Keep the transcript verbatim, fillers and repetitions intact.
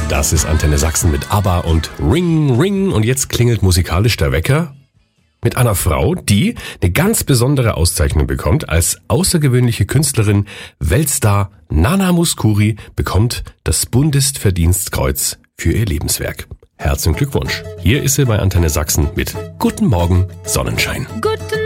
Das ist Antenne Sachsen mit ABBA und Ring Ring. Und jetzt klingelt musikalisch der Wecker mit einer Frau, die eine ganz besondere Auszeichnung bekommt. Als außergewöhnliche Künstlerin Weltstar Nana Mouskouri bekommt das Bundesverdienstkreuz für ihr Lebenswerk. Herzlichen Glückwunsch. Hier ist sie bei Antenne Sachsen mit Guten Morgen Sonnenschein. Guten